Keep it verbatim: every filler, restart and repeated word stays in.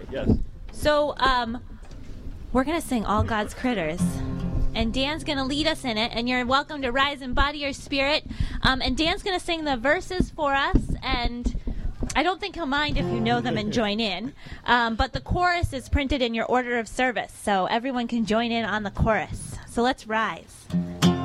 Yes. So, um, we're going to sing All God's Critters. And Dan's going to lead us in it. And you're welcome to rise and body your spirit. Um, and Dan's going to sing the verses for us. And I don't think he'll mind if you know them and join in. Um, but the chorus is printed in your order of service. So everyone can join in on the chorus. So let's rise.